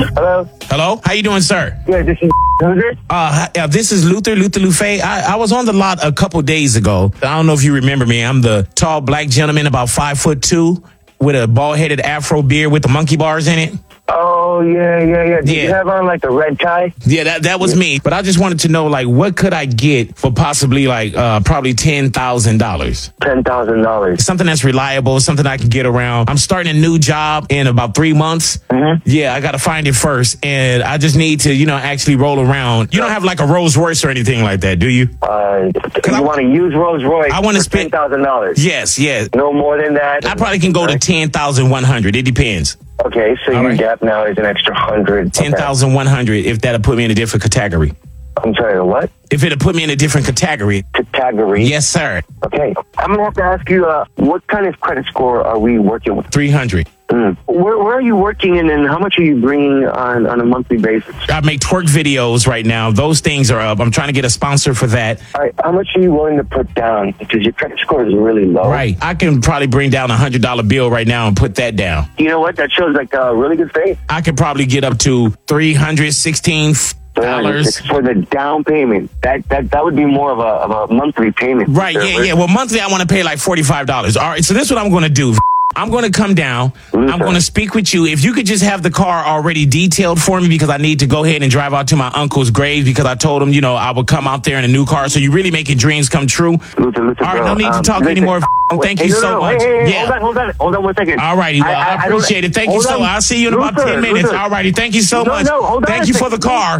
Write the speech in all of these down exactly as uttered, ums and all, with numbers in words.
Hello? Hello? How you doing, sir? Yeah, this is who's this? Uh, hi- uh, this is Luther, Luther Lufe. I, I was on the lot a couple days ago. I don't know if you remember me. I'm the tall black gentleman, about five foot two, with a bald-headed afro beard with the monkey bars in it. Oh, yeah, yeah, yeah. Did Yeah. you have on, like, the red tie? Yeah, that that was me. But I just wanted to know, like, what could I get for possibly, like, uh, probably ten thousand dollars? ten thousand dollars. Something that's reliable, something I can get around. I'm starting a new job in about three months. Mm-hmm. Yeah, I got to find it first. And I just need to, you know, actually roll around. You don't have, like, a Rolls Royce or anything like that, do you? Uh, you I- want to use Rolls Royce I wanna for spend- ten thousand dollars? Yes, yes. No more than that? I probably can go to ten thousand one hundred. It depends. Okay, so All your right. gap now is an extra one hundred. ten thousand one hundred if that'll put me in a different category. I'm sorry, what? If it'll put me in a different category. Category? Yes, sir. Okay. I'm going to have to ask you, uh, what kind of credit score are we working with? three hundred. Mm. Where, where are you working and, and how much are you bringing on, on a monthly basis? I make twerk videos right now. Those things are up. I'm trying to get a sponsor for that. All right, how much are you willing to put down? Because your credit score is really low. Right. I can probably bring down a one hundred dollar bill right now and put that down. You know what? That shows like uh, really good faith. I could probably get up to three hundred sixteen dollars. For the down payment. That that that would be more of a, of a monthly payment. Right. Yeah, yeah. Well, monthly, I want to pay like forty-five dollars. All right. So this is what I'm going to do. I'm going to come down. Luther. I'm going to speak with you. If you could just have the car already detailed for me, because I need to go ahead and drive out to my uncle's grave, because I told him, you know, I would come out there in a new car. So you're really making dreams come true. Luther, Luther, All right, bro, no need to um, talk listen, anymore. wait, Thank hey, you no, so no, much. Hey, hey, Yeah. Hold on, hold on, hold on one second. All righty. Well, I, I, I don't- appreciate it. Thank you hold so on. much. I'll see you in about Luther, ten minutes. Luther. All righty. Thank you so No, much. no, hold on Thank a you for the second. car.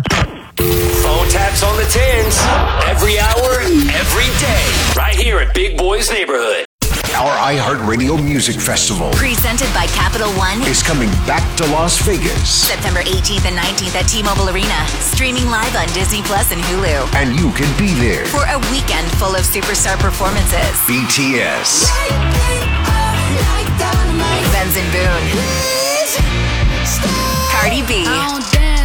Phone taps on the tens. Every hour, every day. Right here at Big Boy's Neighborhood. Our iHeartRadio Music Festival Presented by Capital One. is coming back to Las Vegas, September eighteenth and nineteenth at T-Mobile Arena. Streaming live on Disney Plus and Hulu. and you can be there. For a weekend full of superstar performances. B T S, Benson Boone.